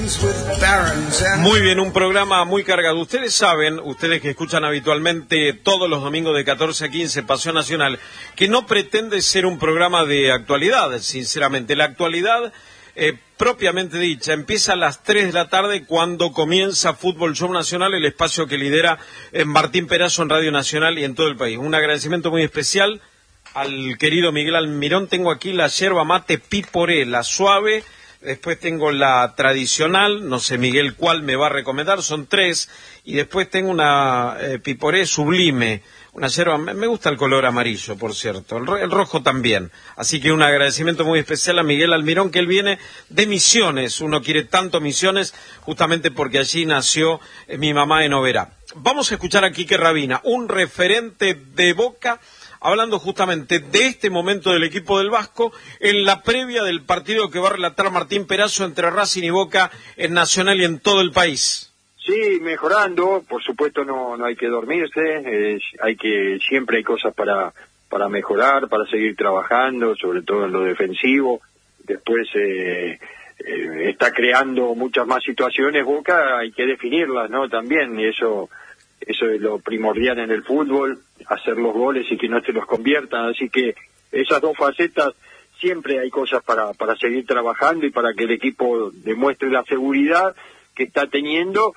Muy bien, un programa muy cargado. Ustedes saben, ustedes que escuchan habitualmente todos los domingos de 14 a 15 Pasión Nacional, que no pretende ser un programa de actualidad, sinceramente. La actualidad, propiamente dicha, empieza a las 3 de la tarde cuando comienza Fútbol Show Nacional, el espacio que lidera Martín Perazo en Radio Nacional y en todo el país. Un agradecimiento muy especial al querido Miguel Almirón. Tengo aquí la yerba mate Piporé, la suave. Después tengo la tradicional, no sé Miguel cuál me va a recomendar, son 3, y después tengo una Piporé sublime, una yerba, me gusta el color amarillo, por cierto, el rojo también, así que un agradecimiento muy especial a Miguel Almirón, que él viene de Misiones, uno quiere tanto Misiones, justamente porque allí nació mi mamá en Oberá. Vamos a escuchar a Quique Rabina, un referente de Boca, hablando justamente de este momento del equipo del Vasco, en la previa del partido que va a relatar Martín Perazo entre Racing y Boca en Nacional y en todo el país. Sí, mejorando, por supuesto no hay que dormirse, siempre hay cosas para mejorar, para seguir trabajando, sobre todo en lo defensivo. Después está creando muchas más situaciones Boca, hay que definirlas, ¿no? También, y eso es lo primordial en el fútbol, hacer los goles y que no te los conviertan, así que esas dos facetas siempre hay cosas para seguir trabajando y para que el equipo demuestre la seguridad que está teniendo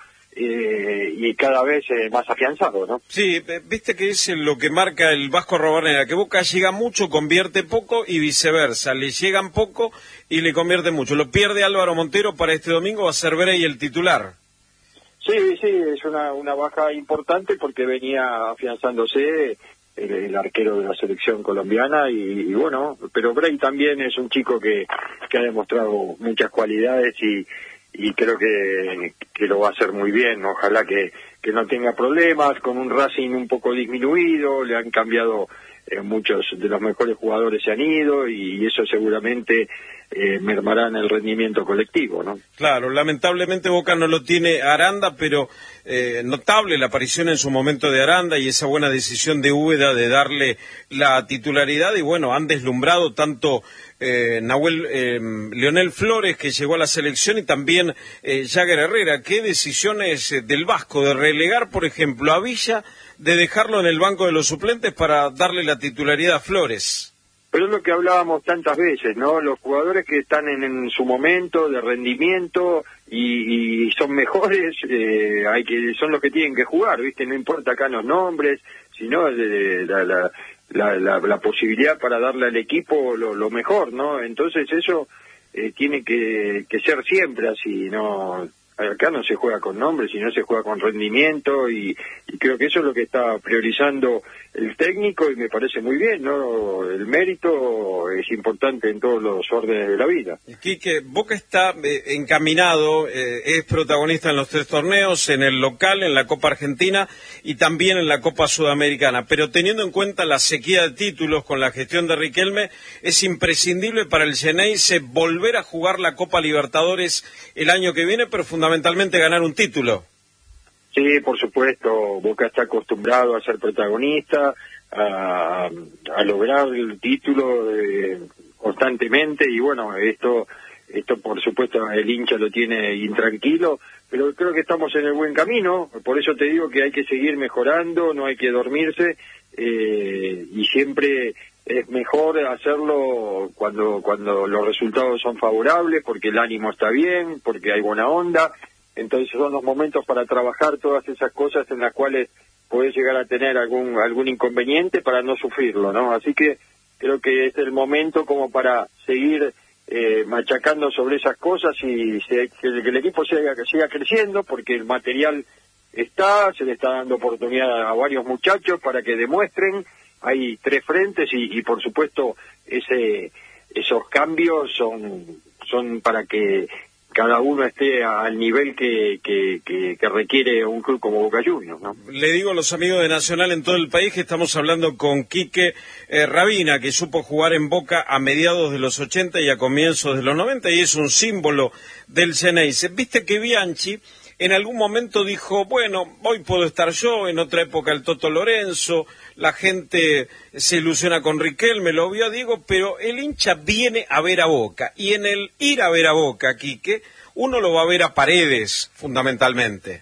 y cada vez más afianzado, ¿no? Sí, viste que es lo que marca el Vasco Rabanera, que Boca llega mucho, convierte poco y viceversa, le llegan poco y le convierte mucho. Lo pierde Álvaro Montero para este domingo, va a ser Brey el titular. Sí, es una baja importante porque venía afianzándose el arquero de la selección colombiana y bueno, pero Brey también es un chico que ha demostrado muchas cualidades y creo que lo va a hacer muy bien. Ojalá que no tenga problemas, con un Racing un poco disminuido, le han cambiado muchos de los mejores jugadores se han ido y eso seguramente mermará en el rendimiento colectivo, ¿no? Claro, lamentablemente Boca no lo tiene Aranda, pero notable la aparición en su momento de Aranda y esa buena decisión de Úbeda de darle la titularidad y bueno, han deslumbrado tanto Leonel Flores, que llegó a la selección, y también Jagger Herrera. ¿Qué decisiones del Vasco de relegar, por ejemplo, a Villa, de dejarlo en el banco de los suplentes para darle la titularidad a Flores? Pero es lo que hablábamos tantas veces, ¿no? Los jugadores que están en su momento de rendimiento y son mejores, son los que tienen que jugar, ¿viste? No importa acá los nombres, sino la posibilidad para darle al equipo lo mejor, ¿no? Entonces eso tiene que ser siempre así, ¿no? Acá no se juega con nombres, sino se juega con rendimiento y creo que eso es lo que está priorizando el técnico y me parece muy bien, ¿no? El mérito es importante en todos los órdenes de la vida. Quique, Boca está encaminado, es protagonista en los 3 torneos, en el local, en la Copa Argentina y también en la Copa Sudamericana, pero teniendo en cuenta la sequía de títulos con la gestión de Riquelme, es imprescindible para el Xeneize volver a jugar la Copa Libertadores el año que viene, pero fundamentalmente ganar un título. Sí, por supuesto, Boca está acostumbrado a ser protagonista, a lograr el título constantemente y bueno, esto por supuesto el hincha lo tiene intranquilo, pero creo que estamos en el buen camino, por eso te digo que hay que seguir mejorando, no hay que dormirse y siempre es mejor hacerlo cuando los resultados son favorables, porque el ánimo está bien, porque hay buena onda. Entonces son los momentos para trabajar todas esas cosas en las cuales podés llegar a tener algún inconveniente para no sufrirlo, ¿no? Así que creo que es el momento como para seguir machacando sobre esas cosas y que el equipo siga creciendo, porque el material se le está dando oportunidad a varios muchachos para que demuestren. Hay 3 frentes y por supuesto esos cambios son para que cada uno esté al nivel que requiere un club como Boca Juniors, ¿no? Le digo a los amigos de Nacional en todo el país que estamos hablando con Quique Rabina, que supo jugar en Boca a mediados de los 80 y a comienzos de los 90 y es un símbolo del Xeneize. Viste que Bianchi en algún momento dijo, bueno, hoy puedo estar yo, en otra época el Toto Lorenzo, la gente se ilusiona con Riquelme, lo vio Diego, pero el hincha viene a ver a Boca, y en el ir a ver a Boca, Quique, uno lo va a ver a Paredes, fundamentalmente.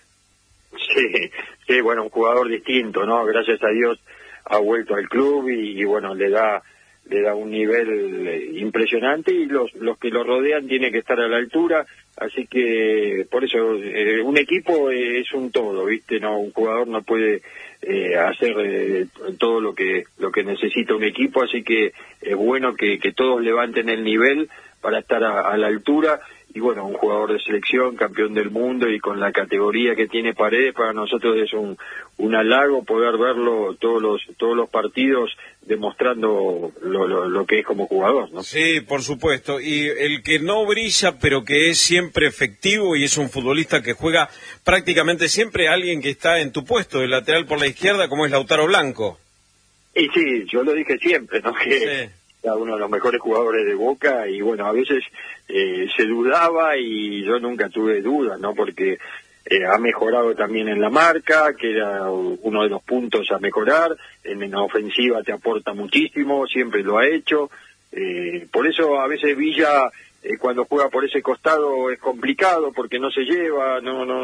Sí, bueno, un jugador distinto, ¿no? Gracias a Dios ha vuelto al club y bueno, le da un nivel impresionante, y los que lo rodean tienen que estar a la altura, así que por eso un equipo es un todo, ¿viste? No, un jugador no puede hacer todo lo que necesita un equipo, así que es bueno que todos levanten el nivel para estar a la altura. Y bueno, un jugador de selección, campeón del mundo, y con la categoría que tiene Paredes, para nosotros es un halago poder verlo todos los partidos demostrando lo que es como jugador, ¿no? Sí, por supuesto. Y el que no brilla, pero que es siempre efectivo y es un futbolista que juega prácticamente siempre, alguien que está en tu puesto de lateral por la izquierda, como es Lautaro Blanco. Y sí, yo lo dije siempre, ¿no? Que sí. Era uno de los mejores jugadores de Boca, y bueno, a veces se dudaba, y yo nunca tuve dudas, ¿no? Porque ha mejorado también en la marca, que era uno de los puntos a mejorar. En la ofensiva te aporta muchísimo, siempre lo ha hecho. Por eso a veces Villa, cuando juega por ese costado, es complicado porque no se lleva,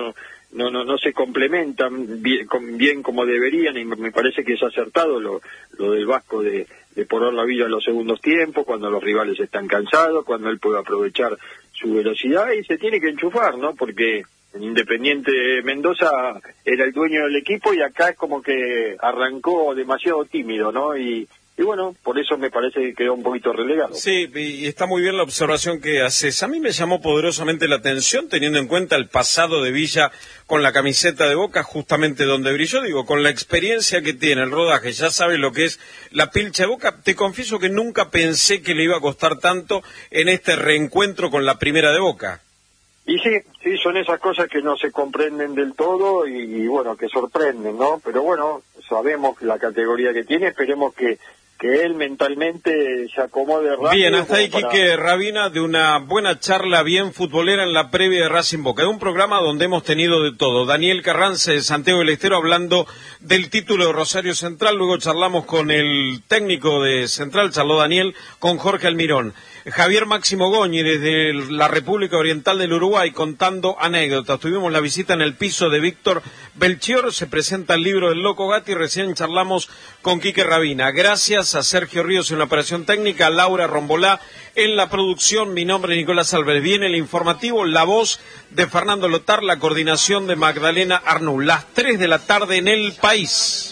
no se complementan bien como deberían, y me parece que es acertado lo del Vasco de poner la Villa en los segundos tiempos, cuando los rivales están cansados, cuando él puede aprovechar su velocidad, y se tiene que enchufar, ¿no? Porque en Independiente Mendoza era el dueño del equipo, y acá es como que arrancó demasiado tímido, ¿no? Y bueno, por eso me parece que quedó un poquito relegado. Sí, y está muy bien la observación que haces. A mí me llamó poderosamente la atención, teniendo en cuenta el pasado de Villa con la camiseta de Boca, justamente donde brilló, digo, con la experiencia que tiene, el rodaje, ya sabe lo que es la pilcha de Boca. Te confieso que nunca pensé que le iba a costar tanto en este reencuentro con la primera de Boca. Y sí, son esas cosas que no se comprenden del todo, y bueno, que sorprenden, ¿no? Pero bueno, sabemos la categoría que tiene, esperemos que él mentalmente se acomode rápido. Bien, hasta ahí Quique Rabina, de una buena charla bien futbolera en la previa de Racing Boca. Es un programa donde hemos tenido de todo. Daniel Carranza de Santiago del Estero hablando del título de Rosario Central, luego charlamos con el técnico de Central, charló Daniel, con Jorge Almirón. Javier Máximo Goñi desde la República Oriental del Uruguay contando anécdotas. Tuvimos la visita en el piso de Víctor Belchior, se presenta el libro del Loco Gatti, recién charlamos con Quique Rabina. Gracias a Sergio Ríos en la operación técnica, Laura Rombolá en la producción, mi nombre es Nicolás Álvarez. Viene el informativo, la voz de Fernando Lotar, la coordinación de Magdalena Arnul. Las 3 de la tarde en El País.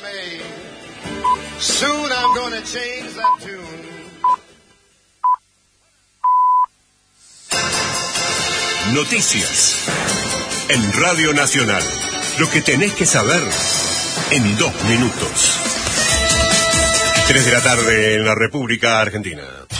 Noticias en Radio Nacional. Lo que tenés que saber en 2 minutos. 3 de la tarde en la República Argentina.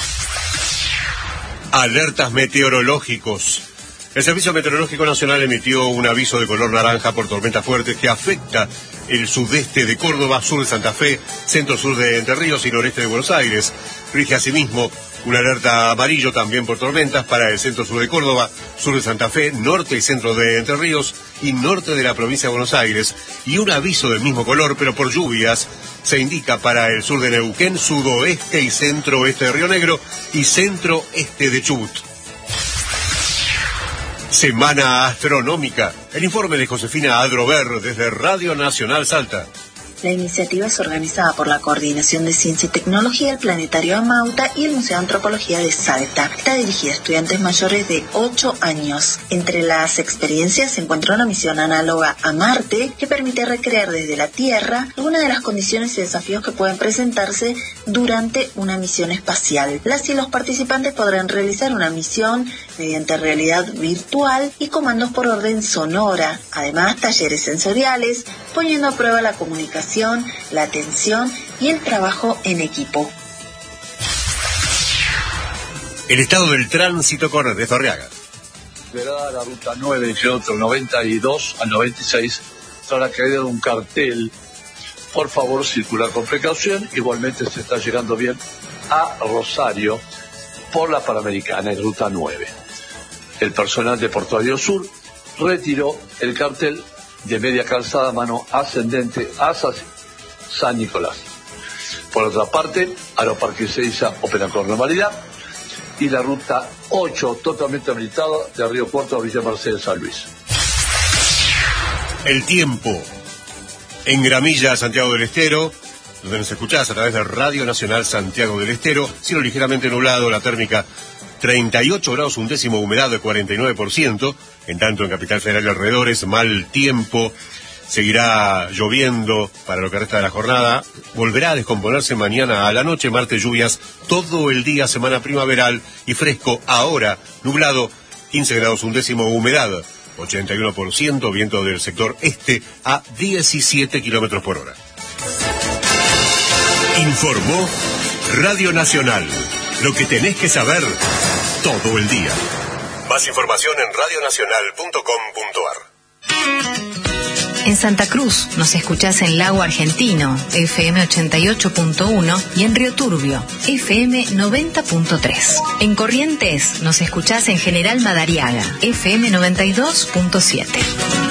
Alertas meteorológicos. El Servicio Meteorológico Nacional emitió un aviso de color naranja por tormentas fuertes que afecta el sudeste de Córdoba, sur de Santa Fe, centro-sur de Entre Ríos y noreste de Buenos Aires. Rige asimismo una alerta amarillo también por tormentas para el centro-sur de Córdoba, sur de Santa Fe, norte y centro de Entre Ríos y norte de la provincia de Buenos Aires. Y un aviso del mismo color, pero por lluvias, se indica para el sur de Neuquén, sudoeste y centro-oeste de Río Negro y centro-este de Chubut. Semana Astronómica. El informe de Josefina Adrover desde Radio Nacional Salta. La iniciativa es organizada por la Coordinación de Ciencia y Tecnología del Planetario Amauta y el Museo de Antropología de Salta. Está dirigida a estudiantes mayores de 8 años. Entre las experiencias se encuentra una misión análoga a Marte que permite recrear desde la Tierra algunas de las condiciones y desafíos que pueden presentarse durante una misión espacial. Las y los participantes podrán realizar una misión mediante realidad virtual y comandos por orden sonora. Además, talleres sensoriales, poniendo a prueba la comunicación, la atención y el trabajo en equipo. El estado del tránsito con Ernesto Arriaga. Liberada la ruta 9 de kilómetro 92 al 96 tras la caída de un cartel. Por favor, circular con precaución. Igualmente se está llegando bien a Rosario por la Panamericana en ruta 9. El personal de Portuario Sur retiró el cartel de media calzada mano ascendente hacia San Nicolás. Por otra parte, Aeroparque Ezeiza opera con normalidad y la ruta 8 totalmente habilitada de Río Cuarto a Villa Mercedes, San Luis. El tiempo. En Gramilla, Santiago del Estero, donde nos escuchás a través de Radio Nacional Santiago del Estero, cielo ligeramente nublado, la térmica 38 grados un décimo, humedad de 49%, en tanto en Capital Federal y alrededores, mal tiempo, seguirá lloviendo para lo que resta de la jornada, volverá a descomponerse mañana a la noche, martes lluvias todo el día, semana primaveral y fresco, ahora nublado, 15 grados un décimo, humedad 81%, viento del sector este a 17 kilómetros por hora. Informó Radio Nacional. Lo que tenés que saber todo el día. Más información en radionacional.com.ar. En Santa Cruz nos escuchás en Lago Argentino, FM 88.1 y en Río Turbio, FM 90.3. En Corrientes nos escuchás en General Madariaga, FM 92.7.